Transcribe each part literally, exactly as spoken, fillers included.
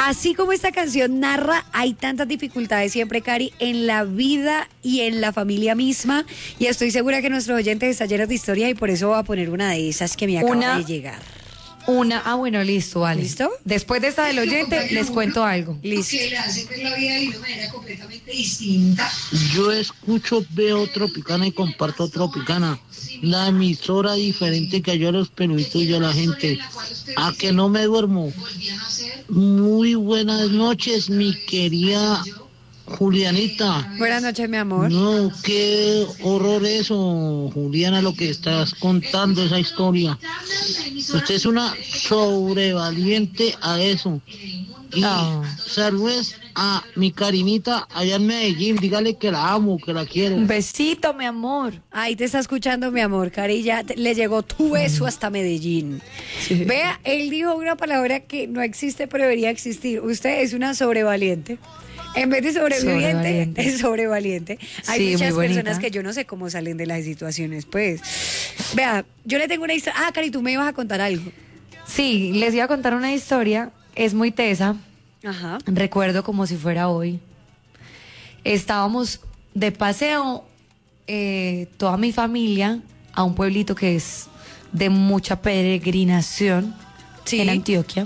Así como esta canción narra, hay tantas dificultades siempre, Cari, en la vida y en la familia misma. Y estoy segura que nuestros oyentes están llenos de historia y por eso voy a poner una de esas que me acaba Una- de llegar. Una, ah bueno, listo, vale. ¿Listo? Después de esta del oyente, les cuento algo. Listo. Que le hace ver la vida de una manera completamente distinta. Yo escucho, veo Tropicana y comparto Tropicana. La emisora diferente que ayuda a los peluditos y a la gente. A que no me duermo. Muy buenas noches, mi querida Julianita. Buenas noches, mi amor. No, qué horror eso, Juliana, lo que estás contando, esa historia. Usted es una sobrevaliente a eso. Y Ah. saludes a mi Karinita allá en Medellín. Dígale que la amo, que la quiero. Un besito, mi amor. Ahí te está escuchando, mi amor, Cari, ya te- le llegó tu beso hasta Medellín. Sí. Vea, él dijo una palabra que no existe, pero debería existir. Usted es una sobrevaliente. En vez de sobreviviente, Sobrevaliente. es sobrevaliente. Hay Sí, muchas muy bonita. personas que yo no sé cómo salen de las situaciones, pues. Vea, yo le tengo una historia. Ah, Cari, tú me ibas a contar algo. Sí, les iba a contar una historia. Es muy tesa. Ajá. Recuerdo como si fuera hoy. Estábamos de paseo, eh, toda mi familia, a un pueblito que es de mucha peregrinación Sí. en Antioquia.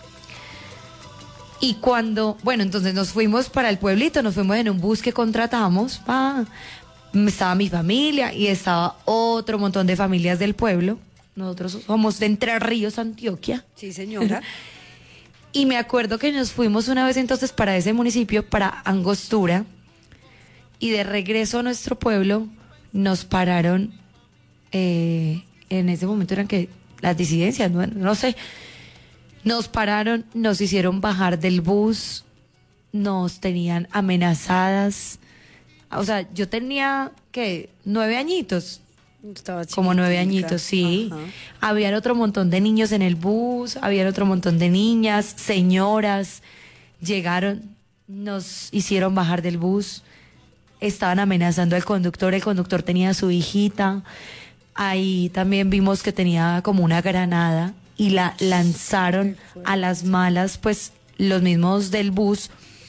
Y cuando, bueno, entonces nos fuimos para el pueblito, nos fuimos en un bus que contratamos. Pa, estaba mi familia y estaba otro montón de familias del pueblo. Nosotros somos de Entre Ríos, Antioquia. Sí, señora. Y me acuerdo que nos fuimos una vez entonces para ese municipio, para Angostura, y de regreso a nuestro pueblo nos pararon, eh, en ese momento eran que las disidencias, no, no sé, nos pararon, nos hicieron bajar del bus, nos tenían amenazadas, o sea, yo tenía, ¿qué? Nueve añitos. Estaba Como nueve chiquitica. añitos, sí. Ajá. Habían otro montón de niños en el bus, habían otro montón de niñas, señoras. Llegaron, nos hicieron bajar del bus, estaban amenazando al conductor, el conductor tenía a su hijita. Ahí también vimos que tenía como una granada y la lanzaron a las malas, pues los mismos del bus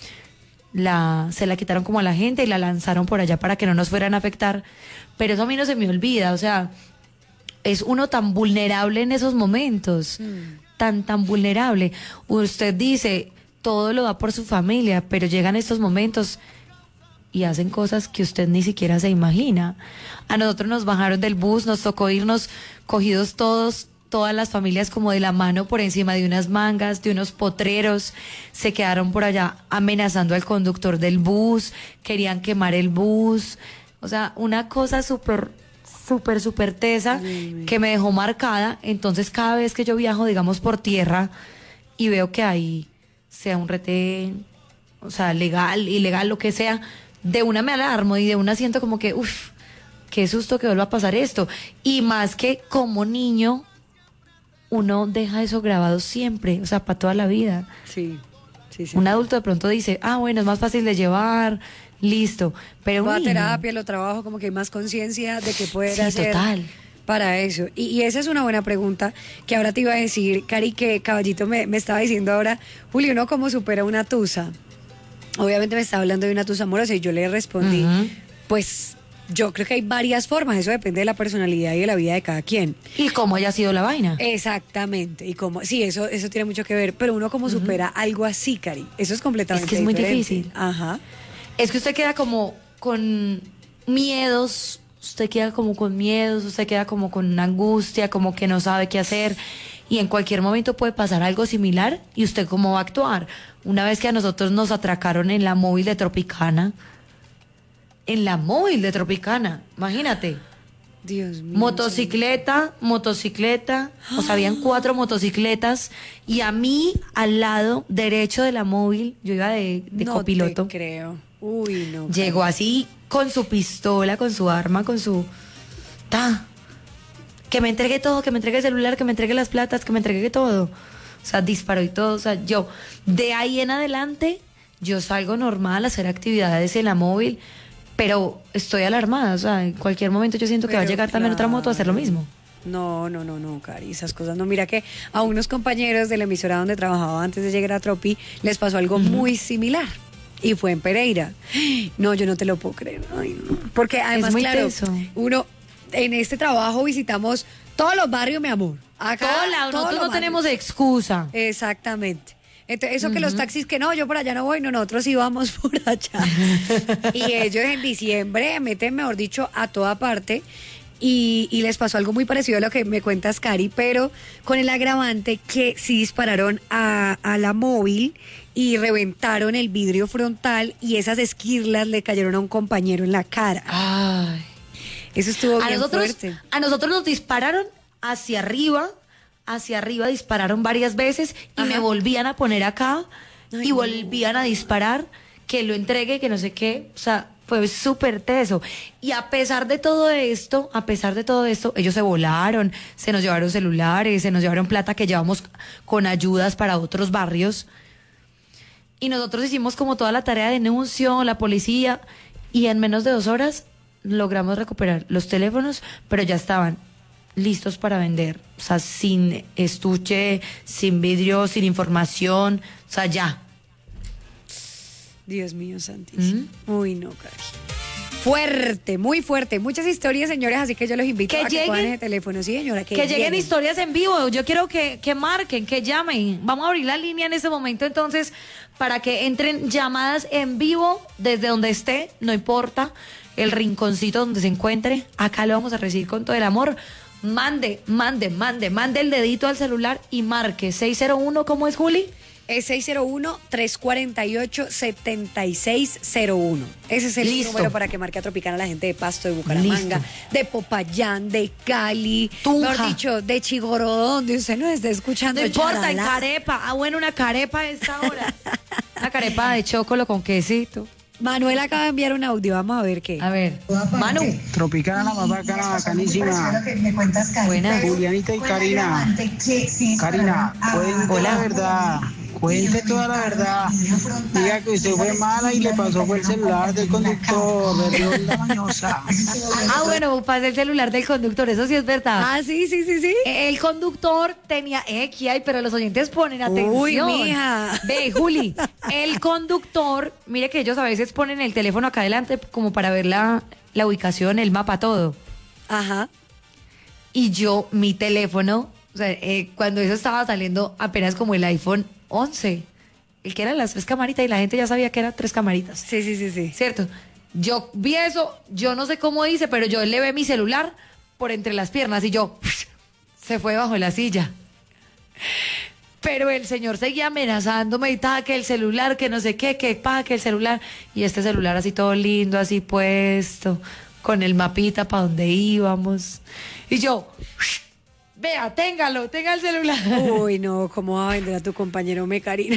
la, se la quitaron como a la gente y la lanzaron por allá para que no nos fueran a afectar. Pero eso a mí no se me olvida, o sea, es uno tan vulnerable en esos momentos, tan, tan vulnerable. Usted dice, todo lo da por su familia, pero llegan estos momentos y hacen cosas que usted ni siquiera se imagina. A nosotros nos bajaron del bus, nos tocó irnos cogidos todos, todas las familias como de la mano por encima de unas mangas, de unos potreros, se quedaron por allá amenazando al conductor del bus, querían quemar el bus, o sea, una cosa súper, súper, súper tesa que me dejó marcada. Entonces cada vez que yo viajo, digamos, por tierra y veo que hay, sea un retén, o sea, legal, ilegal, lo que sea, de una me alarmo y de una siento como que, uff, qué susto que vuelva a pasar esto. Y más que como niño, uno deja eso grabado siempre, o sea, para toda la vida. Sí, sí, sí. Un adulto de pronto dice, ah, bueno, es más fácil de llevar, listo. Pero un Va a niño, terapia, lo trabajo, como que hay más conciencia de que poder Sí, hacer total. para eso. Y, y esa es una buena pregunta que ahora te iba a decir, Cari, que Caballito me, me estaba diciendo ahora, Julio, ¿uno cómo supera una tusa? Obviamente me estaba hablando de una tusa amorosa y yo le respondí, Ujú. pues yo creo que hay varias formas, eso depende de la personalidad y de la vida de cada quien. y cómo haya sido la vaina. Exactamente, y como, sí, eso, eso tiene mucho que ver, pero uno cómo supera algo así, Cari, eso es completamente Es que es muy diferente. difícil. Ajá. Es que usted queda como con miedos, usted queda como con miedos, usted queda como con una angustia, como que no sabe qué hacer. Y en cualquier momento puede pasar algo similar y usted cómo va a actuar. Una vez que a nosotros nos atracaron en la móvil de Tropicana, en la móvil de Tropicana, imagínate. Dios mío. Motocicleta, motocicleta, o sea, habían cuatro motocicletas y a mí al lado derecho de la móvil, yo iba de, de no copiloto, te creo. Uy, no. llegó así con su pistola, con su arma, con su... Ta, que me entregue todo, que me entregue el celular, que me entregue las platas, que me entregue todo. O sea, disparó y todo. O sea, yo, de ahí en adelante, yo salgo normal a hacer actividades en la móvil, pero estoy alarmada. O sea, en cualquier momento yo siento que va a Pero llegar también otra moto a hacer lo claro. mismo. No, no, no, no, Cari, esas cosas no. Mira que a unos compañeros de la emisora donde trabajaba antes de llegar a Tropi les pasó algo uh-huh. muy similar. Y fue en Pereira. No, yo no te lo puedo creer. Ay, no. Porque además, es muy claro, teso. uno en este trabajo visitamos todos los barrios, mi amor. Acá, Todos lados, nosotros no barrios. tenemos excusa. Exactamente. Entonces, eso uh-huh. que los taxis que no, yo por allá no voy, no, nosotros íbamos por allá. Y ellos en diciembre meten, mejor dicho, a toda parte. Y, y les pasó algo muy parecido a lo que me cuentas, Cari, pero con el agravante que sí dispararon a, a la móvil y reventaron el vidrio frontal y esas esquirlas le cayeron a un compañero en la cara. Ay. Eso estuvo a bien nosotros, fuerte. A nosotros nos dispararon hacia arriba, hacia arriba dispararon varias veces y Ajá. me volvían a poner acá Ay, y no. volvían a disparar, que lo entregue, que no sé qué, o sea, fue súper teso. Y a pesar de todo esto, a pesar de todo esto, ellos se volaron, se nos llevaron celulares, se nos llevaron plata que llevamos con ayudas para otros barrios. Y nosotros hicimos como toda la tarea de denuncio, la policía, y en menos de dos horas logramos recuperar los teléfonos, pero ya estaban listos para vender. O sea, sin estuche, sin vidrio, sin información, o sea, ya. Dios mío santísimo. ¿Mm? Uy, no, Cari. Fuerte, muy fuerte. Muchas historias, señores, así que yo los invito que a lleguen, que cojan ese teléfono. Sí, señora, que, que lleguen. lleguen historias en vivo. Yo quiero que, que marquen, que llamen. Vamos a abrir la línea en este momento, entonces, para que entren llamadas en vivo desde donde esté, no importa, el rinconcito donde se encuentre. Acá lo vamos a recibir con todo el amor. Mande, mande, mande, mande el dedito al celular y marque seis cero uno, ¿cómo es, Juli? Es seis cero uno, tres cuatro ocho, siete seis cero uno. Ese es el Listo. número para que marque a Tropicana la gente de Pasto, de Bucaramanga, Listo. de Popayán, de Cali, Tunja. mejor dicho, de Chigorodó, donde usted nos esté escuchando. No importa, en Charalá. Carepa. Ah, bueno, una carepa a esta hora. Una carepa de chocolo con quesito. Manuel acaba de enviar un audio, vamos a ver qué. A ver, Manu. Tropicana, más bacana, bacanísima. Buena. Julianita y Karina. Karina, cuente la verdad. Cuente toda la verdad. Diga que usted fue mala y le pasó fue el celular del conductor, de la mañosa. Ah, bueno, pasé el celular del conductor, eso sí es verdad. Ah, sí, sí, sí, sí. El conductor tenía X, ay, pero los oyentes ponen atención. Uy, mija. Ve, Juli, el conductor, mire que ellos a veces ponen el teléfono acá adelante como para ver la, la ubicación, el mapa, todo. Ajá. Y yo, mi teléfono, o sea, eh, cuando eso estaba saliendo apenas como el iPhone once, el que eran las tres camaritas y la gente ya sabía que eran tres camaritas. Sí, sí, sí, sí. ¿Cierto? Yo vi eso, yo no sé cómo hice, pero yo le ve mi celular por entre las piernas y yo, se fue bajo la silla. Pero el señor seguía amenazándome y tal, que el celular, que no sé qué, que pa, que el celular. Y este celular así todo lindo, así puesto, con el mapita para donde íbamos. Y yo, vea, téngalo, tenga el celular. Uy, no, ¿cómo va a vender a tu compañero Mecarino?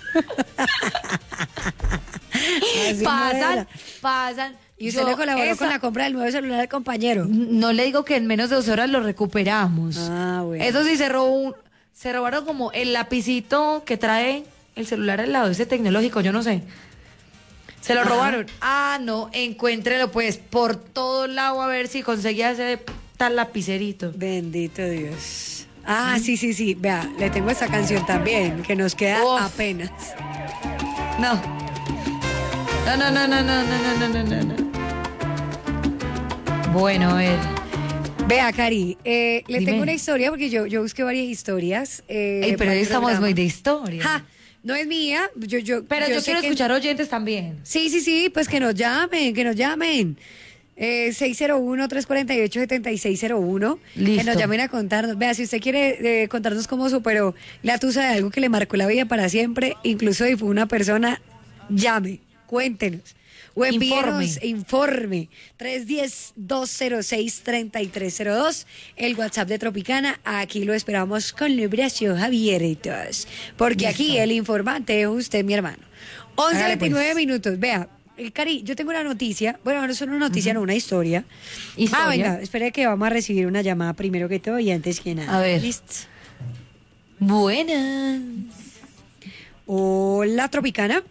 Pasan, pasan. ¿Y usted le colaboró esa... con la compra del nuevo celular del compañero? No le digo que en menos de dos horas lo recuperamos. Ah, bueno. Eso sí, se robó un, se robaron como el lapicito que trae el celular al lado, ese tecnológico, yo no sé. Se lo Ajá. robaron. Ah, no, encuéntrelo pues por todo lado a ver si conseguía ese tal lapicerito. Bendito Dios. Ah, ¿Mm? sí, sí, sí. Vea, le tengo esa canción también, que nos queda Uf. apenas. No. No, no, no, no, no, no, no, no, no. Bueno, a ver. Vea, Cari, eh, le Dime. tengo una historia, porque yo, yo busqué varias historias. Eh, Ey, pero hoy estamos programa. muy de historia. Ja, no es mía. Yo, yo, pero yo, yo quiero escuchar que... oyentes también. Sí, sí, sí, pues que nos llamen, que nos llamen. Eh, seis cero uno, tres cuatro ocho, siete seis cero uno. Listo. Que nos llamen a contarnos. Vea, si usted quiere eh, contarnos cómo superó la tusa de algo que le marcó la vida para siempre, incluso si fue una persona, llame, cuéntenos. O envíenos informe. informe. tres uno cero, dos cero seis, tres tres cero dos. El WhatsApp de Tropicana. Aquí lo esperamos con liberación abiertos. Porque Listo. Aquí el informante es usted, mi hermano. once veintinueve pues. minutos. Vea, el Cari, yo tengo una noticia. Bueno, no es una noticia, uh-huh. no una historia. ¿Historia? Ah, venga, espere que vamos a recibir una llamada primero que todo y antes que nada. A ver. Listo. Buenas. Hola, Tropicana.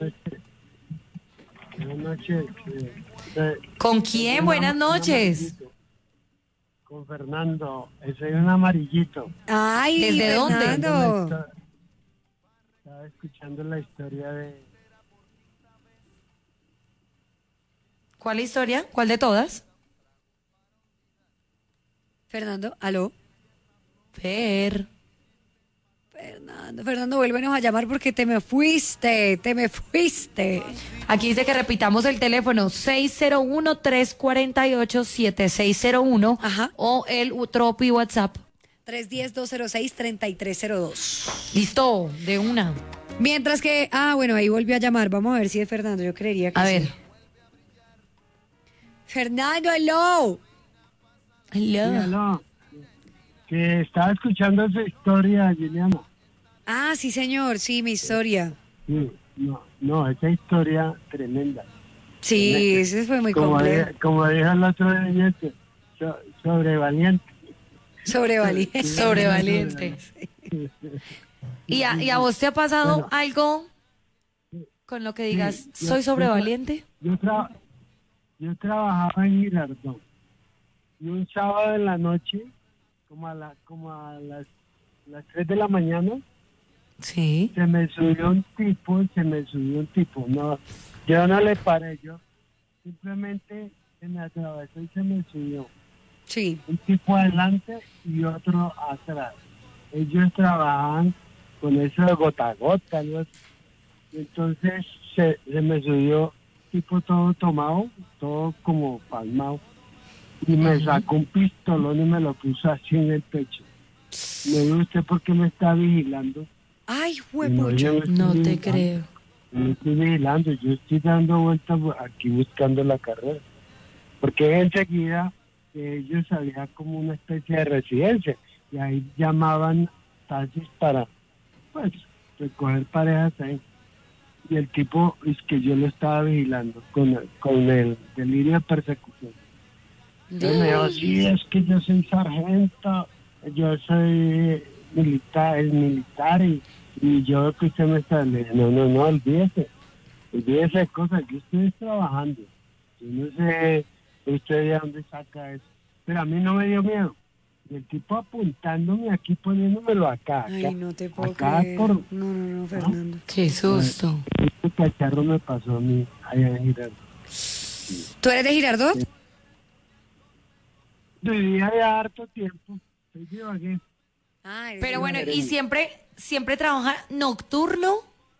Buenas noches. ¿Con quién? Buenas noches. con Fernando. Ese es un amarillito. Ay, ¿Desde dónde? Fernando. Estaba escuchando la historia de... ¿Cuál historia? ¿Cuál de todas? Fernando, aló. Fer. Fernando, Fernando, vuélvenos a llamar porque te me fuiste, te me fuiste. Aquí dice que repitamos el teléfono seis cero uno, tres cuatro ocho, siete seis cero uno. Ajá. O el Tropi WhatsApp. tres uno cero, dos cero seis, tres tres cero dos. Listo, de una. Mientras que, ah, bueno, ahí volvió a llamar. Vamos a ver si es Fernando, yo creería que A sí. ver. Fernando, hello. Hello. Sí, aló. Que estaba escuchando esa historia, Juliana. Ah, sí, señor, sí, mi historia. Sí, no, no, esa historia tremenda. Sí, ese fue muy Como, complejo. de- como dijo el otro día, so, sobrevaliente. Sobrevaliente. Sobrevaliente. ¿Y a, ¿Y a vos te ha pasado Bueno. algo con lo que digas, Sí, yo- soy yo- sobrevaliente? Yo, tra- yo trabajaba en Girardot y un sábado en la noche, como a, la, como a las, las tres de la mañana, Sí. se me subió un tipo, se me subió un tipo. No, yo no le paré, yo simplemente se me atravesó y se me subió. Sí. Un tipo adelante y otro atrás. Ellos trabajaban con eso de gota a gota, ¿no? Entonces se, se me subió tipo todo tomado, todo como palmado, y me sacó un pistolón y me lo puso así en el pecho. Me dijo, ¿usted por qué me está vigilando? Ay, Y huepucha. yo estoy No te vigilando, creo. No estoy vigilando, yo estoy dando vueltas aquí buscando la carrera. Porque enseguida que ellos había como una especie de residencia y ahí llamaban taxis para pues recoger parejas ahí. Y el tipo es que yo lo estaba vigilando con el, con el delirio de persecución. Entonces me dijo, sí, es que yo soy sargento, yo soy militar, el militar y, y yo que usted me está... Le dije, no, no, no, olvídese, olvídese de cosas, yo estoy trabajando. Yo no sé usted de dónde saca eso. Pero a mí no me dio miedo. Y el tipo apuntándome aquí, poniéndomelo acá, acá. Ay, no te puedo acá creer. por... No, no, no, Fernando. Qué susto. Este cacharro me pasó a mí allá en Girardot. ¿Tú eres de Girardot? Vivía de harto tiempo. Soy de Ibagué. Ah, eres Pero de bueno, Ibagué. ¿y siempre, siempre trabaja nocturno?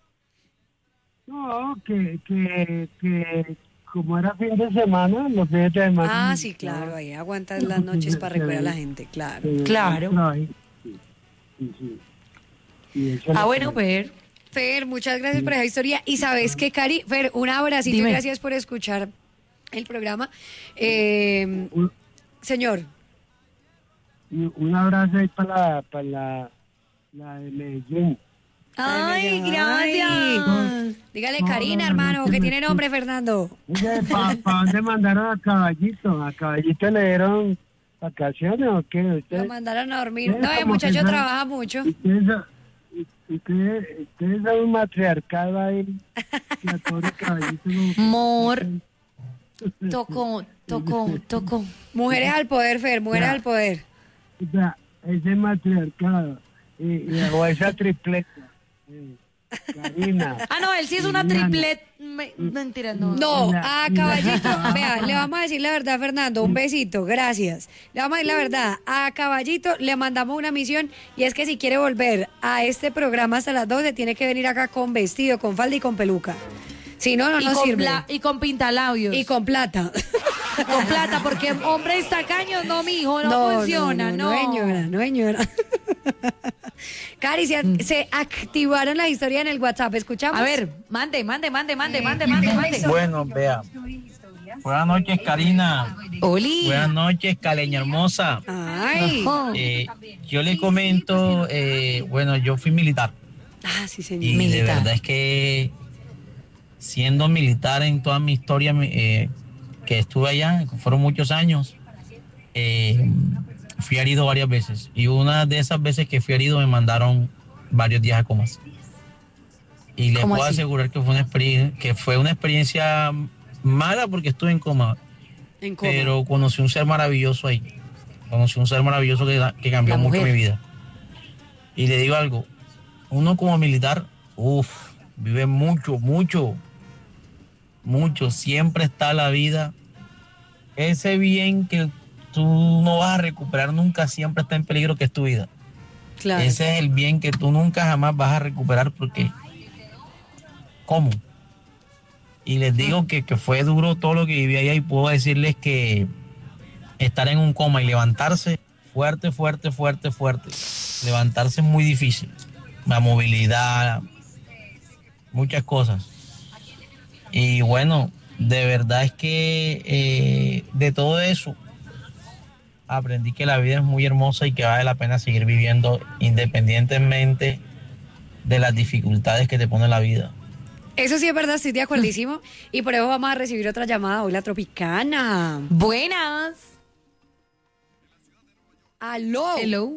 No, que, que, que como era fin de semana, los fines de semana... Ah, sí, claro, ahí aguantas las noches para recoger a la gente, claro. eh, Claro. no, ahí, sí, sí, sí. Y eso Ah, lo- bueno, Fer. Fer, muchas gracias por esa historia. Y sabes qué, Cari, Fer, un abracito y Dime. gracias por escuchar el programa. Eh, Un, señor, y un abrazo ahí para la, para la, la de Medellín. Ay, Ay. gracias. dígale No, Karina, no, hermano, no, que que tiene me- nombre, Fernando. ¿Para dónde mandaron a Caballito? ¿A Caballito le dieron vacaciones o qué? Lo ¿Ustedes, mandaron a dormir. Sí, No, el como muchacho que son- trabaja mucho. ustedes, son- ustedes, ustedes son un matriarcado ahí? La pobre Caballito. no- Mor. Tocó, tocó, tocó. Mujeres al poder, Fer, mujeres Ya. al poder. O sea, ese matriarcado y, y, o esa tripleta. eh, Karina. Ah, no, él sí es una Liliana. triplet. me- Mentira, no. No, la- a la- Caballito, vea, le vamos a decir la verdad, Fernando, un besito, gracias. Le vamos a decir la verdad, a Caballito le mandamos una misión y es que si quiere volver a este programa hasta las doce, tiene que venir acá con vestido, con falda y con peluca. Si no, no y, nos con sirve. pla- y con pintalabios. Y con plata. con plata, porque hombres tacaños, no, mijo, no, funciona, no. No, señora, no, señora. Cari, se, se activaron las historias en el WhatsApp, ¿escuchamos? A ver, mande, mande, mande, mande, mande, mande, mande. Bueno, vea. Buenas noches, Karina. Oli. Buenas noches, Caleña hermosa. Ay. Ajá. Eh, yo le comento, eh, bueno, yo fui militar Ah, sí, señor. y de Militar. verdad es que siendo militar en toda mi historia eh, que estuve allá, que fueron muchos años, eh, fui herido varias veces y una de esas veces que fui herido me mandaron varios días a comas. Y le ¿Cómo puedo así? asegurar que fue una experiencia, que fue una experiencia mala porque estuve en coma, En coma. pero conocí un ser maravilloso ahí. Conocí un ser maravilloso que, que cambió La mucho mujer. mi vida. Y le digo algo, uno como militar, uff, vive mucho, mucho, mucho. Siempre está la vida. Ese bien que tú no vas a recuperar nunca, siempre está en peligro, que es tu vida. Claro. Ese es el bien que tú nunca jamás vas a recuperar, porque ¿cómo? Y les digo que, que fue duro todo lo que viví allá, y puedo decirles que estar en un coma y levantarse fuerte, fuerte, fuerte, fuerte. Levantarse es muy difícil. La movilidad, muchas cosas. Y bueno, de verdad es que eh, de todo eso aprendí que la vida es muy hermosa y que vale la pena seguir viviendo independientemente de las dificultades que te pone la vida. Eso sí es verdad, estoy de acuerdísimo. Y por eso vamos a recibir otra llamada. Hola, Tropicana. Buenas. Aló. Hello.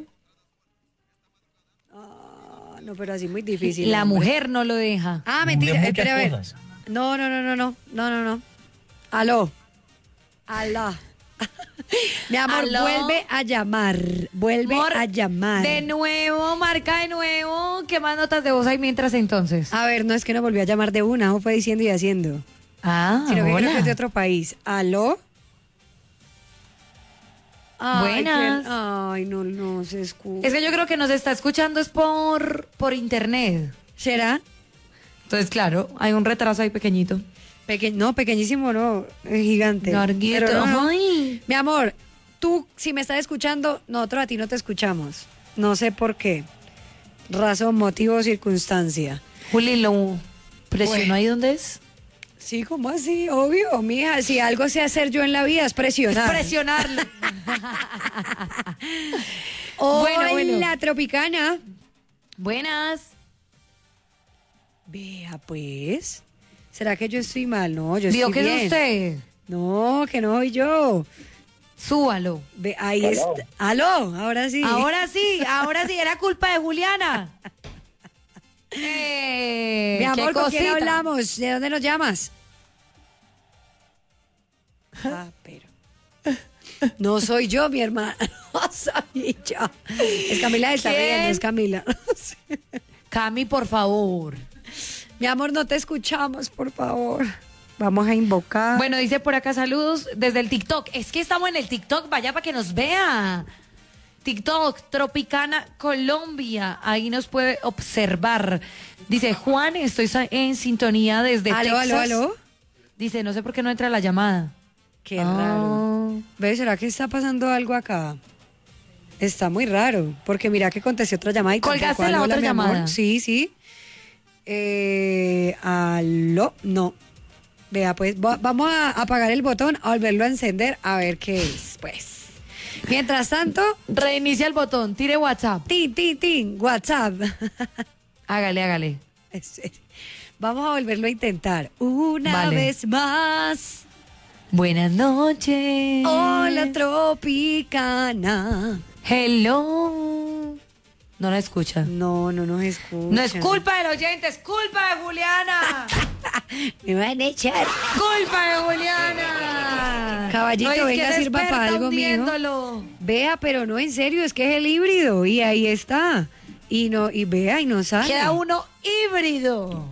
Ah, no, pero así muy difícil. La hombre. mujer no lo deja. Ah, De mentira. muchas Espera, a ver. cosas. No, no, no, no, no. No, no, no. Aló. Alá. Mi amor, Aló. vuelve a llamar. Vuelve Amor, a llamar. De nuevo, marca de nuevo. ¿Qué más notas de voz hay mientras entonces? A ver, no es que no volvió a llamar de una, o fue diciendo y haciendo. Ah, Sino que creo hola. que es de otro país. ¿Aló? Ay, Buenas. qué- Ay, no, no se escucha. Es que yo creo que nos está escuchando es por, por internet. ¿Será? Entonces, claro, hay un retraso ahí pequeño. Peque- no, pequeñísimo no, es gigante. Larguito. Pero no, no. Ay. Mi amor, tú, si me estás escuchando, nosotros a ti no te escuchamos. No sé por qué. Razón, motivo o circunstancia. Juli, ¿lo presionó Bueno. ahí donde es? Sí, ¿cómo así? Obvio, mija. Si algo sé hacer yo en la vida es presionar. Presionarle. Hola, Bueno, bueno. Tropicana. Buenas. Vea, pues. ¿Será que yo estoy mal? No, yo ¿Vio estoy que bien. es usted? No, que no soy yo. Súbalo. Ve, ahí está. Aló, ahora sí. Ahora sí, ahora sí, era culpa de Juliana. Eh, Mi amor, qué ¿con quién cosita. hablamos? ¿De dónde nos llamas? Ah, pero. No soy yo, mi hermana. No soy yo. Es Camila, está ¿Quién? riendo, es Camila. Cami, por favor. Mi amor, no te escuchamos, por favor. Vamos a invocar. Bueno, dice por acá saludos desde el TikTok. Es que estamos en el TikTok, vaya para que nos vea. TikTok, Tropicana Colombia. Ahí nos puede observar. Dice, Juan, estoy sa- en sintonía desde aló, Texas. aló, aló. Dice, no sé por qué no entra la llamada. Qué Ah. raro. ¿Ves? ¿Será que está pasando algo acá? Está muy raro, porque mira que contesté otra llamada y ¿Colgaste tampoco, la aló, otra mi amor. llamada? Sí, sí. Eh, aló, no. Vea, pues va- vamos a apagar el botón, a volverlo a encender, a ver qué es, pues. Mientras tanto, Reinicia el botón, tire WhatsApp. tin, tin, tin, WhatsApp. Hágale, hágale. En serio. Vamos a volverlo a intentar. Una Vale. vez más. Buenas noches. Hola, Tropicana. Hello. No la escucha. No, no nos escucha. No es culpa del oyente, es culpa de Juliana. Me van a echar. Culpa de Juliana. Caballito, No, es que venga, es sirva experta para algo, mijo. hundiéndolo. Vea, pero no, en serio, es que es el híbrido y ahí está. Y no, y vea, y no sale. Queda uno híbrido.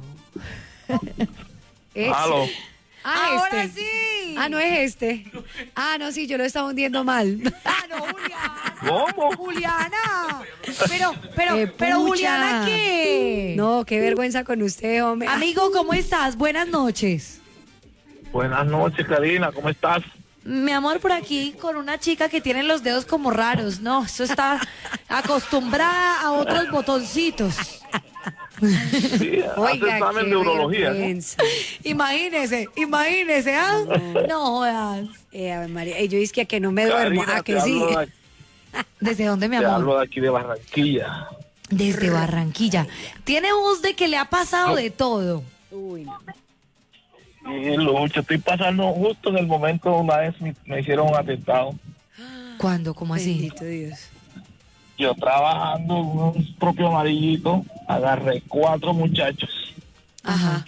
Ese. Aló. Ah, Ahora este. sí. Ah, no es este. Ah, no, sí, yo lo estaba hundiendo mal. Ah, no, Juliana. ¿Cómo? Juliana. Pero, pero, Eh, pero pucha. Juliana, ¿qué? No, qué vergüenza con usted, hombre. Amigo, ¿cómo estás? Buenas noches. Buenas noches, Karina, ¿cómo estás? Mi amor, por aquí con una chica que tiene los dedos como raros. No, eso está acostumbrada a otros botoncitos. Sí, hace examen qué de urología, ¿no? vergüenza. Imagínese, imagínese, ¿ah? No jodas. Eh, Ave María, eh, yo dije que, que no me duermo. Karina, Ah, que te sí. hablo de, ¿Desde dónde, mi te amor? hablo de aquí de Barranquilla. Desde Barranquilla. Tiene voz de que le ha pasado de todo. Uy, no. Y Lucho, estoy pasando justo en el momento una vez me, me hicieron un atentado. ¿Cuándo? ¿Cómo así? Bendito Dios. Yo trabajando en un propio amarillito, agarré cuatro muchachos. Ajá.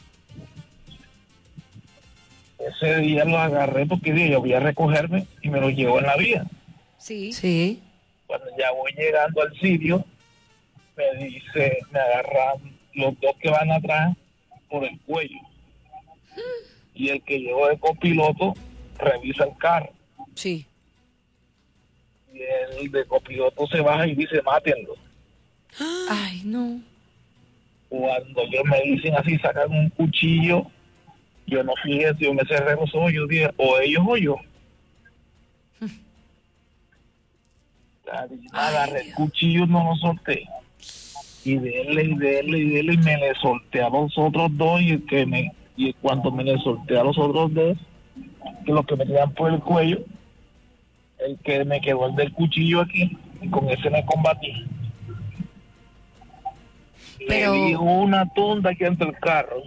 Ese día los agarré porque dije, yo voy a recogerme y me los llevo en la vía. Sí. Sí. Cuando ya voy llegando al sitio, me dice, me agarran los dos que van atrás por el cuello. Y el que llegó de copiloto revisa el carro. Sí. Y el de copiloto se baja y dice, mátenlo. Ay, no. Cuando ellos me dicen así, sacan un cuchillo, yo no fijé, yo me cerré los ojos, yo dije, o ellos o yo. Agarré el cuchillo, no lo solté. Y dele, y dele, y dele, y me le solté a los otros dos, y el que me, y cuando me le solté a los otros dos, que los que me tenían por el cuello, el que me quedó el del cuchillo aquí, y con ese me combatí. Pero... Le di una tunda aquí entre el carro.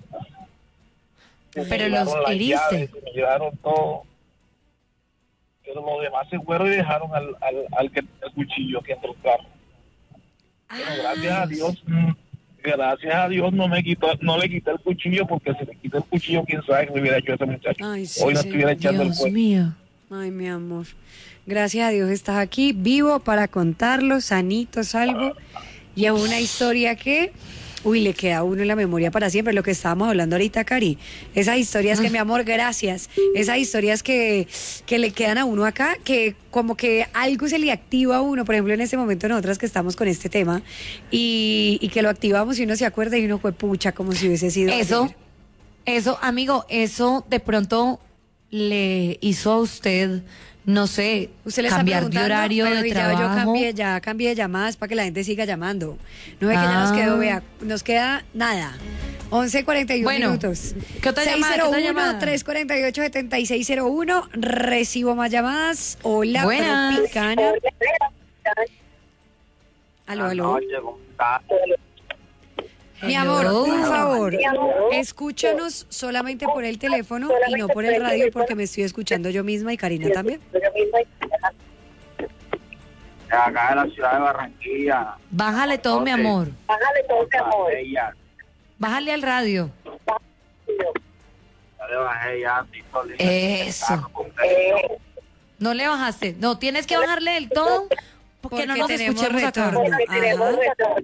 Pero los heriste. Llaves, me llevaron todo. Pero los demás se fueron y dejaron al, al, al que el cuchillo aquí entre el carro. Pero gracias a Dios, gracias a Dios no me quitó, no le quité el cuchillo, porque si le quité el cuchillo, quién sabe qué me hubiera hecho ese muchacho. Ay, sí, Hoy no sí. estuviera echando Dios el cuello. mío. Ay, mi amor. Gracias a Dios estás aquí, vivo para contarlo, sanito, salvo. Y es una historia que, uy, le queda a uno en la memoria para siempre, lo que estábamos hablando ahorita, Cari. Esas historias que, mi amor, gracias. Esas historias que, que le quedan a uno acá, que como que algo se le activa a uno, por ejemplo, en este momento nosotras que estamos con este tema, y, y que lo activamos y uno se acuerda y uno fue pucha, como si hubiese sido... Eso, ayer. eso, amigo, eso de pronto le hizo a usted, no sé, Usted le está cambiar de preguntando, horario pero de ya trabajo. yo cambié, ya cambié de llamadas para que la gente siga llamando. No ve que ya nos Ah. quedó, vea, nos queda nada. once cuarenta y uno Bueno, minutos. ¿qué otra llamada? ¿Qué otra llamada? tres cuatro ocho, siete seis cero uno. Recibo más llamadas. Hola, Buenas. Tropicana. Aló, aló. Mi amor, Hello. por favor, escúchanos solamente por el teléfono y no por el radio, porque me estoy escuchando yo misma y Karina también. Acá de la ciudad de Barranquilla. Bájale todo, mi amor. Bájale todo, mi amor. Ya Bájale al radio. le bajé ya. Eso. No le bajaste. No, tienes que bajarle del todo porque, no nos tenemos escuchemos acá. retorno. Ajá.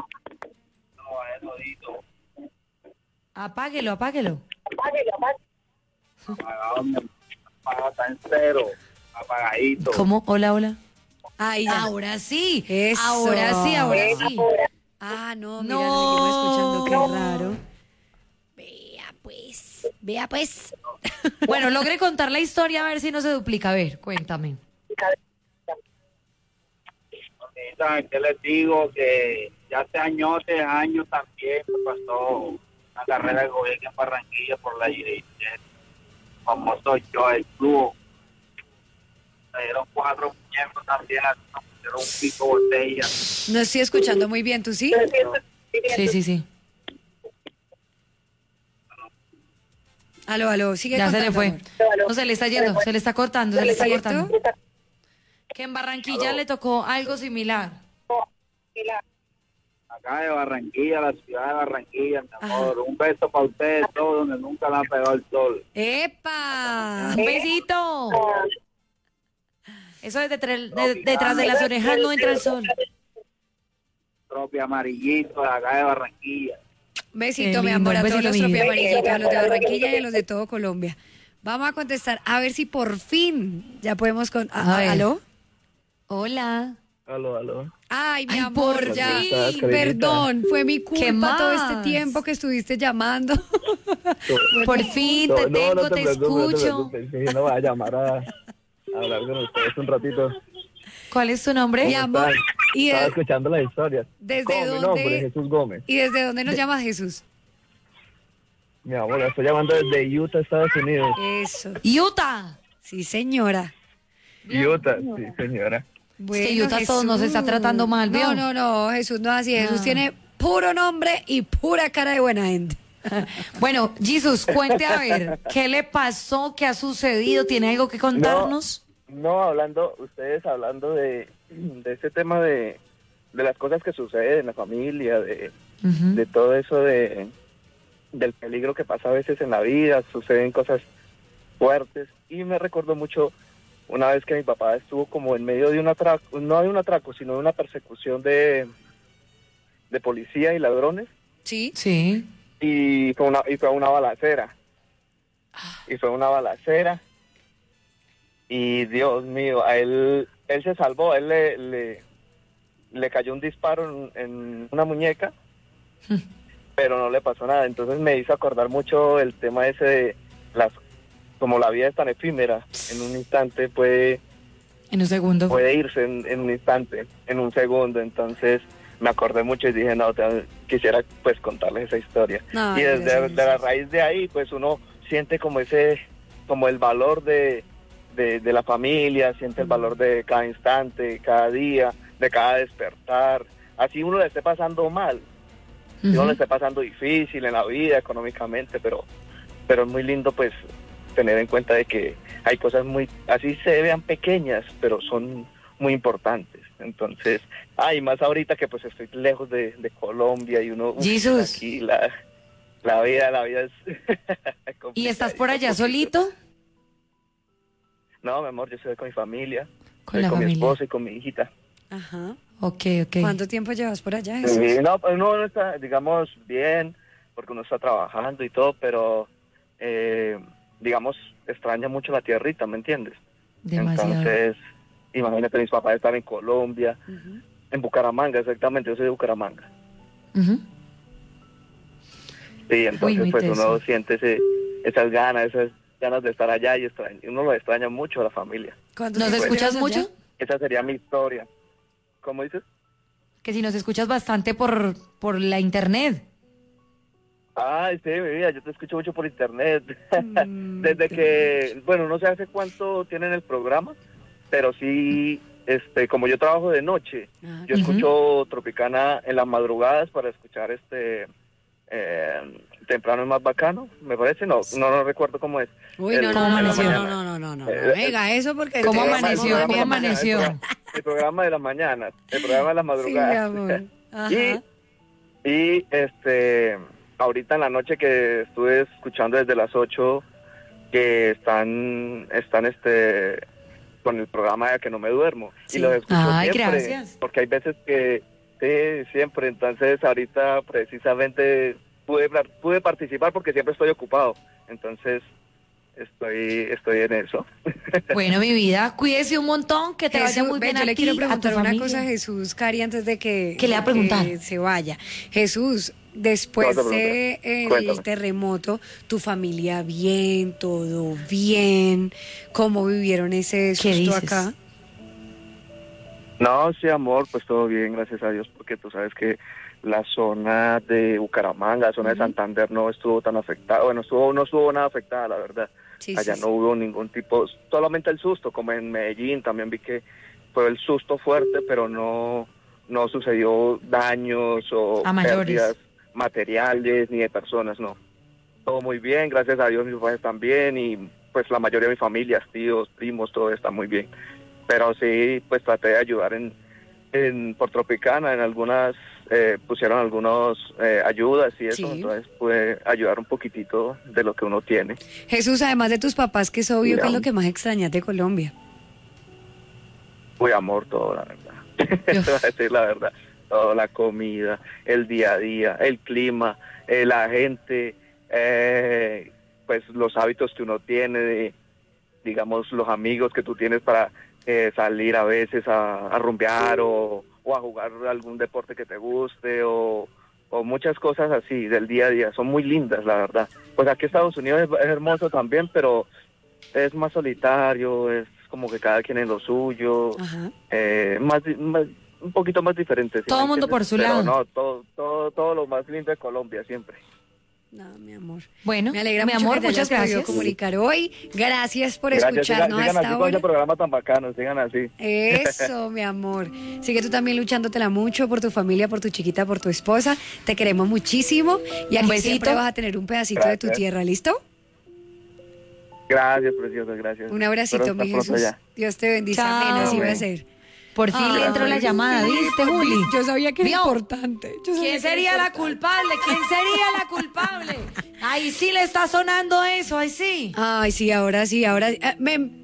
Apáguelo, apáguelo. Apagado, está en cero. Apagadito. ¿Cómo? Hola, hola. Ay, ya. Ahora sí. Eso. Ahora sí, ahora sí. Ah, no, mira, No. nos seguimos escuchando, qué raro. Vea pues, vea pues. Bueno, logré contar la historia a ver si no se duplica. A ver, cuéntame. ¿Saben qué les digo? Que ya hace años, hace años también me pasó una carrera de gobierno en Barranquilla por la Dirigente. Famoso yo, el club. Me dieron cuatro muñecos también, nos pusieron un pico botella. No estoy escuchando muy bien, ¿tú sí? Sí, sí, sí. Aló, aló, sigue Ya se contando, le fue. amor. No, se le está yendo, se le está cortando, se le está ¿Cierto? cortando. Que en Barranquilla le tocó algo similar. Acá de Barranquilla, la ciudad de Barranquilla, mi amor. Un beso para ustedes todos, donde nunca le ha pegado el sol. ¡Epa! Un besito. Eso es detrás de, detrás de las orejas no entra el sol. Propio amarillito de acá de Barranquilla. Besito, Qué mi lindo, amor, a un todos besito, los mi vida. tropiamarillados, a los de Barranquilla y a los de todo Colombia. Vamos a contestar, a ver si por fin ya podemos... Con... A a- ver. ¿Aló? Hola. Aló, aló. Ay, mi Ay, amor, por ya. fin. Perdón, fue mi culpa ¿Qué más? todo este tiempo que estuviste llamando. Por fin te tengo, te, escucho. Yo no voy a llamar a, a hablar con ustedes un ratito. ¿Cuál es tu nombre? Mi amor, ¿y Estaba de- escuchando las historias. desde ¿Cómo? Mi dónde? nombre es Jesús Gómez. ¿Y desde dónde nos llamas, Jesús? Mi amor, la estoy llamando desde Utah, Estados Unidos. Eso. Utah. Sí, señora. Utah, sí, señora. Bueno, que Utah todo nos está tratando mal, ¿vio? No, no, no, Jesús no es así. Jesús No. tiene puro nombre y pura cara de buena gente. Bueno, Jesús, cuente a ver, ¿qué le pasó? ¿Qué ha sucedido? ¿Tiene algo que contarnos? No, hablando, ustedes hablando de, de ese tema de, de las cosas que suceden en la familia, de, Ujú. de todo eso de del peligro que pasa a veces en la vida, suceden cosas fuertes, y me recordó mucho una vez que mi papá estuvo como en medio de un atraco, no de un atraco, sino de una persecución de, de policía y ladrones. Sí. Sí. Y fue una, y fue una balacera. Y fue una balacera. Y Dios mío, a él, él se salvó, a él le, le, le cayó un disparo en, en una muñeca, pero no le pasó nada. Entonces me hizo acordar mucho el tema ese de las, como la vida es tan efímera, en un instante puede, en un segundo puede irse en, en un instante, en un segundo. Entonces me acordé mucho y dije, no, te, quisiera pues contarles esa historia. No, y desde gracias. de la raíz de ahí, pues uno siente como ese, como el valor de, de, de la familia, siente el valor de cada instante, cada día, de cada despertar. Así uno le esté pasando mal, si uno le esté pasando difícil en la vida, económicamente, pero, pero es muy lindo pues tener en cuenta de que hay cosas muy, así se vean pequeñas, pero son muy importantes. Entonces, ay, más ahorita que pues estoy lejos de, de Colombia y uno, uf, Jesús. aquí la, la vida, la vida es ¿Y estás por allá solito? No, mi amor, yo estoy con mi familia, Con estoy la con mi familia. esposa y con mi hijita. Ajá. Ok, ok. ¿Cuánto tiempo llevas por allá, Jesús? Sí, no, pues uno no está, digamos, bien, porque uno está trabajando y todo, pero, eh, digamos, extraña mucho la tierrita, ¿me entiendes? Demasiado. Entonces, imagínate, mis papás están en Colombia, Ujú. en Bucaramanga, exactamente, yo soy de Bucaramanga. Ujú. Sí, entonces, muy pues teso. uno siente ese, esas ganas, esas ganas de estar allá y extraña, uno lo extraña mucho a la familia. ¿Cuánto ¿Nos tiempo escuchas llevas allá? mucho? Esa sería mi historia. ¿Cómo dices? Que si nos escuchas bastante por, por la internet. Ay, sí, mi vida, yo te escucho mucho por internet. Mm, Desde qué que, bueno, no sé hace cuánto tienen el programa, pero sí, este, como yo trabajo de noche, Ah, yo Ujú. escucho Tropicana en las madrugadas para escuchar este eh, temprano es más bacano, me parece, no, no, no recuerdo cómo es. Uy, El- no, ¿Cómo no, no, amaneció? no, no, no, no, no, no, Eh, venga, eso porque... ¿Cómo te- amaneció? vamos a ¿Cómo ver. amaneció? El programa de las mañanas, el programa de las Sí, mi madrugadas. amor. Ajá. Y, y este, ahorita en la noche que estuve escuchando desde las ocho que están, están este, con el programa de Que No Me Duermo. Sí. Y los escucho Ay, siempre, gracias. porque hay veces que, sí, siempre, entonces ahorita precisamente pude, pude participar porque siempre estoy ocupado, entonces estoy, estoy en eso. Bueno, mi vida, cuídese un montón, que te vaya Jesús, muy ve, bien yo a le ti, quiero a tu preguntar una familia. cosa a Jesús, Cari, antes de que, ¿Qué le va a preguntar? que se vaya. Jesús, después No te de preguntes. el Cuéntame. terremoto, tu familia bien, todo bien, ¿cómo vivieron ese ¿Qué susto dices? acá? No, sí, amor, pues todo bien, gracias a Dios, porque tú sabes que la zona de Bucaramanga, la zona de Santander no estuvo tan afectada, bueno, estuvo, no estuvo nada afectada, la verdad. Sí, Allá sí, no sí. hubo ningún tipo, solamente el susto, como en Medellín, también vi que fue el susto fuerte, pero no, no sucedió daños o A mayores. pérdidas materiales ni de personas, no. Todo muy bien, gracias a Dios mis padres están bien y pues la mayoría de mi familia, tíos, primos, todo está muy bien. Pero sí, pues traté de ayudar en, en por Tropicana, en algunas, eh, pusieron algunas eh, ayudas y eso, Sí. entonces pude ayudar un poquitito de lo que uno tiene. Jesús, además de tus papás, que es obvio, Mira. ¿qué es lo que más extrañas de Colombia? Muy amor todo, la verdad. Te voy a decir la verdad. Todo, la comida, el día a día, el clima, eh, la gente, eh, pues los hábitos que uno tiene, de, digamos, los amigos que tú tienes para eh, salir a veces a, a rumbear o, o a jugar algún deporte que te guste o, o muchas cosas así del día a día. Son muy lindas, la verdad. Pues aquí Estados Unidos es, es hermoso también, pero es más solitario, es como que cada quien en lo suyo, Ajá. eh, más, di- más un poquito más diferente. ¿sí Todo me mundo por entiendes? su Pero lado. no, todo, todo, todo lo más lindo de Colombia siempre. No, mi amor. Bueno, Me alegra mi mucho amor, que te hayas muchas podido gracias. comunicar hoy. Gracias por Gracias, sigan, escucharnos sigan hasta así con ese ahora. programa tan bacano, sigan así. Eso, mi amor. Sigue tú también luchándotela mucho por tu familia, por tu chiquita, por tu esposa. Te queremos muchísimo y aquí Un besito. siempre vas a tener un pedacito de tu Gracias. tierra, ¿listo? Gracias, preciosa, gracias. Un abracito, Espero mi estar pronto Jesús. ya. Dios te bendiga. Chao. Amén, así va a Amén. ser. Por fin le entró la llamada, ¿viste, Juli? Yo sabía que era ¿Vio? importante. Yo sabía ¿Quién que era sería la importante. culpable? ¿Quién sería la culpable? Ahí sí le está sonando eso, ahí sí. Ay, sí, ahora sí, ahora. eh, me-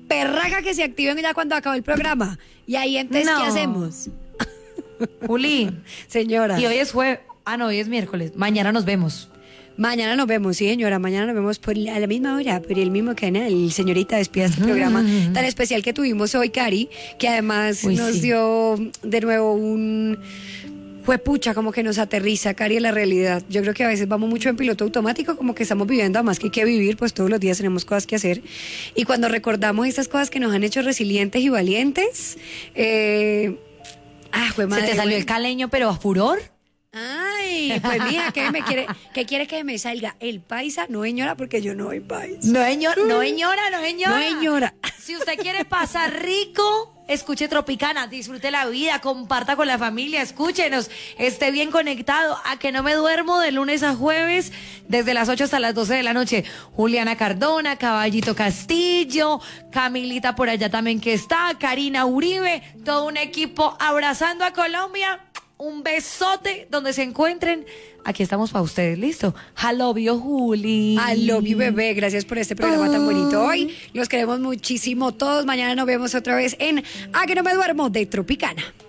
perraca que se activen ya cuando acabe el programa. Y ahí entonces, No. ¿qué hacemos? Juli. Señora. Y hoy es jueves. Ah, no, hoy es miércoles. Mañana nos vemos. Mañana nos vemos, sí, señora. Mañana nos vemos por la, a la misma hora, por el mismo canal. Señorita, despida este programa tan especial que tuvimos hoy, Cari, que además Uy, nos sí. dio de nuevo un... Fue pucha, como que nos aterriza, Cari, en la realidad. Yo creo que a veces vamos mucho en piloto automático, como que estamos viviendo, además que hay que vivir, pues todos los días tenemos cosas que hacer. Y cuando recordamos estas cosas que nos han hecho resilientes y valientes, eh... ah, fue madre. Se te salió güey. el caleño, pero a furor. Ay, pues mija, ¿qué me quiere? ¿Qué quiere que me salga? El paisa, no señora, porque yo no soy paisa. No, señor, no, señora, no, señora. No, señora. Si usted quiere pasar rico, escuche Tropicana, disfrute la vida, comparta con la familia, escúchenos, esté bien conectado. A que no me duermo de lunes a jueves, desde las ocho hasta las doce de la noche. Juliana Cardona, Caballito Castillo, Camilita por allá también que está, Karina Uribe, todo un equipo abrazando a Colombia. Un besote donde se encuentren. Aquí estamos para ustedes, ¿listo? I love you, Juli. I love you, bebé. Gracias por este programa tan bonito hoy. Los queremos muchísimo todos. Mañana nos vemos otra vez en A que no me duermo de Tropicana.